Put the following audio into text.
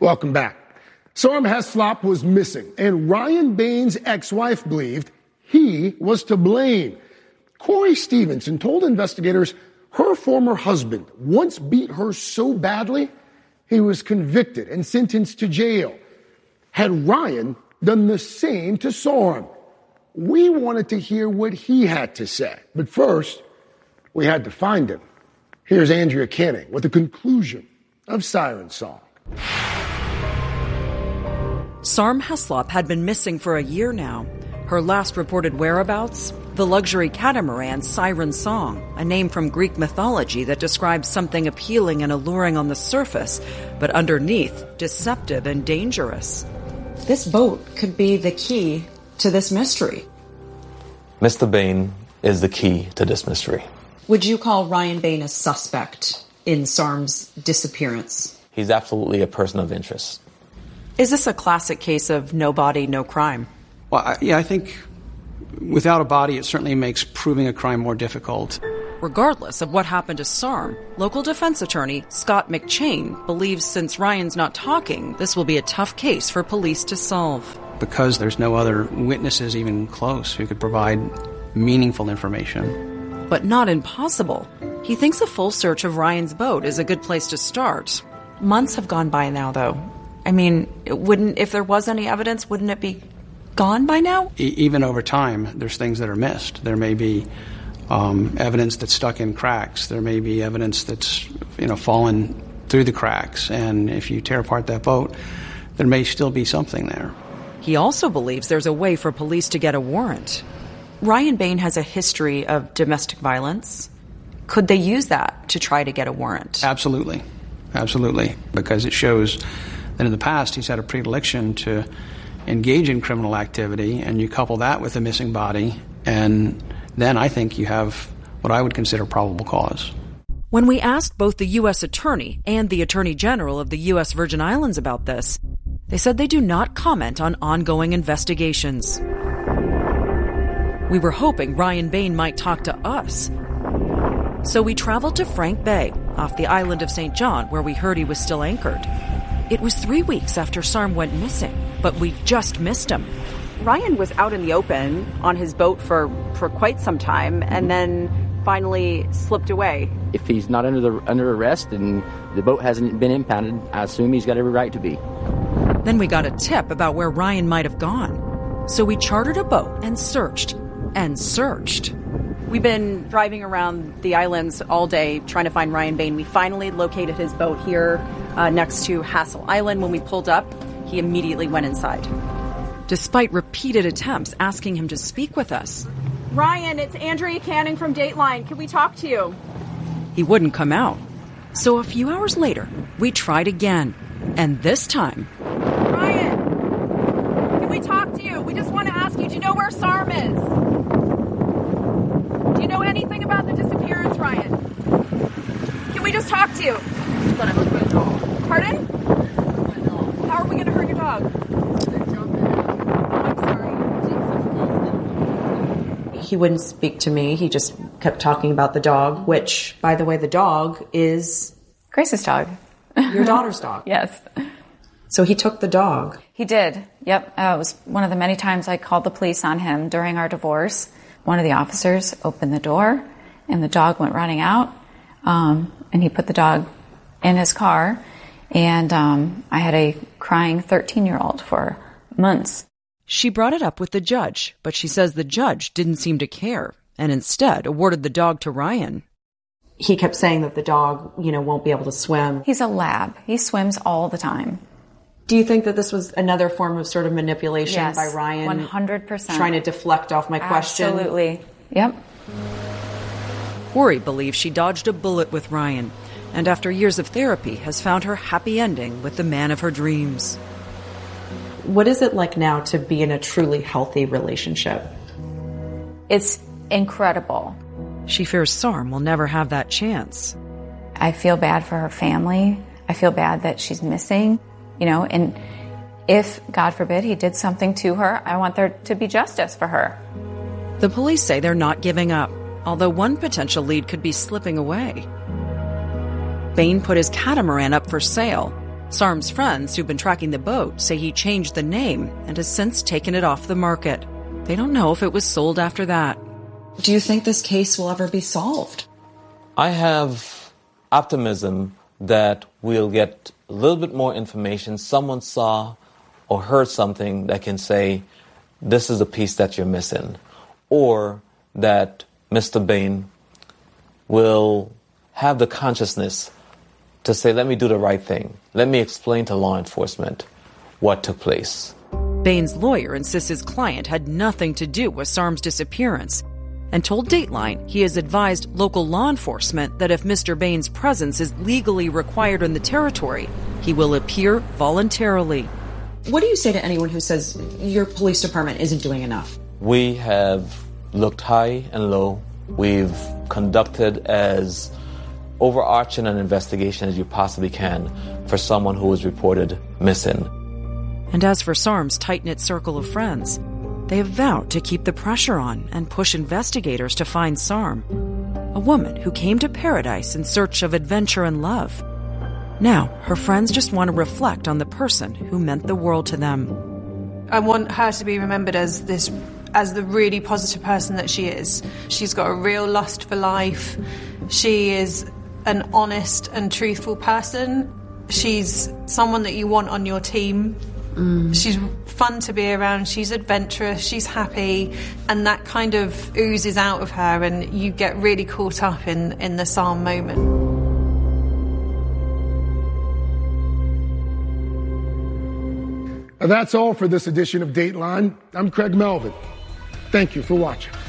Welcome back. Sarm Heslop was missing, and Ryan Bain's ex-wife believed he was to blame. Corey Stevenson told investigators her former husband once beat her so badly he was convicted and sentenced to jail. Had Ryan done the same to Sarm? We wanted to hear what he had to say. But first, we had to find him. Here's Andrea Canning with the conclusion of Siren Song. Sarm Heslop had been missing for a year now. Her last reported whereabouts? The luxury catamaran Siren Song, a name from Greek mythology that describes something appealing and alluring on the surface, but underneath, deceptive and dangerous. This boat could be the key to this mystery. Mr. Bain is the key to this mystery. Would you call Ryan Bain a suspect in Sarm's disappearance? He's absolutely a person of interest. Is this a classic case of no body, no crime? Well, I think without a body, it certainly makes proving a crime more difficult. Regardless of what happened to Sarm, local defense attorney Scott McChain believes since Ryan's not talking, this will be a tough case for police to solve. Because there's no other witnesses even close who could provide meaningful information. But not impossible. He thinks a full search of Ryan's boat is a good place to start. Months have gone by now, though. I mean, if there was any evidence, wouldn't it be gone by now? Even over time, there's things that are missed. There may be evidence that's stuck in cracks. There may be evidence that's, fallen through the cracks. And if you tear apart that boat, there may still be something there. He also believes there's a way for police to get a warrant. Ryan Bain has a history of domestic violence. Could they use that to try to get a warrant? Absolutely. Absolutely. Because it shows that in the past he's had a predilection to engage in criminal activity, and you couple that with a missing body, and then I think you have what I would consider probable cause. When we asked both the U.S. Attorney and the Attorney General of the U.S. Virgin Islands about this, they said they do not comment on ongoing investigations. We were hoping Ryan Bain might talk to us. So we traveled to Frank Bay, off the island of St. John, where we heard he was still anchored. It was 3 weeks after Sarm went missing, but we just missed him. Ryan was out in the open on his boat for quite some time, and then finally slipped away. If he's not under arrest and the boat hasn't been impounded, I assume he's got every right to be. Then we got a tip about where Ryan might have gone. So we chartered a boat and searched. We've been driving around the islands all day trying to find Ryan Bain. We finally located his boat here next to Hassel Island. When we pulled up, he immediately went inside. Despite repeated attempts asking him to speak with us. Ryan, it's Andrea Canning from Dateline. Can we talk to you? He wouldn't come out. So a few hours later, we tried again. And this time... Ryan, can we talk to you? We just want to ask you, do you know where Sarm is? Do you know anything about the disappearance, Ryan? Can we just talk to you? Pardon? How are we going to hurt your dog? I'm sorry. He wouldn't speak to me. He just kept talking about the dog, which, by the way, the dog is... Grace's dog. Your daughter's dog. Yes. So he took the dog. He did. Yep. It was one of the many times I called the police on him during our divorce. One of the officers opened the door, and the dog went running out, and he put the dog in his car, and I had a crying 13-year-old for months. She brought it up with the judge, but she says the judge didn't seem to care, and instead awarded the dog to Ryan. He kept saying that the dog, won't be able to swim. He's a lab. He swims all the time. Do you think that this was another form of sort of manipulation by Ryan? 100%. Trying to deflect off my question? Absolutely. Yep. Corey believes she dodged a bullet with Ryan, and after years of therapy has found her happy ending with the man of her dreams. What is it like now to be in a truly healthy relationship? It's incredible. She fears Sarm will never have that chance. I feel bad for her family. I feel bad that she's missing, and if, God forbid, he did something to her, I want there to be justice for her. The police say they're not giving up, although one potential lead could be slipping away. Bain put his catamaran up for sale. Sarm's friends who've been tracking the boat say he changed the name and has since taken it off the market. They don't know if it was sold after that. Do you think this case will ever be solved? I have optimism that we'll get a little bit more information. Someone saw or heard something that can say, this is a piece that you're missing. Or that Mr. Bain will have the consciousness to say, let me do the right thing. Let me explain to law enforcement what took place. Bain's lawyer insists his client had nothing to do with Sarm's disappearance and told Dateline he has advised local law enforcement that if Mr. Bain's presence is legally required in the territory, he will appear voluntarily. What do you say to anyone who says your police department isn't doing enough? We have looked high and low. We've conducted as overarching an investigation as you possibly can for someone who was reported missing. And as for Sarm's tight-knit circle of friends, they have vowed to keep the pressure on and push investigators to find Sarm, a woman who came to paradise in search of adventure and love. Now, her friends just want to reflect on the person who meant the world to them. I want her to be remembered as the really positive person that she is. She's got a real lust for life. She is an honest and truthful person. She's someone that you want on your team. She's fun to be around, she's adventurous, she's happy, and that kind of oozes out of her, and you get really caught up in the Sarm moment. That's all for this edition of Dateline. I'm Craig Melvin. Thank you for watching.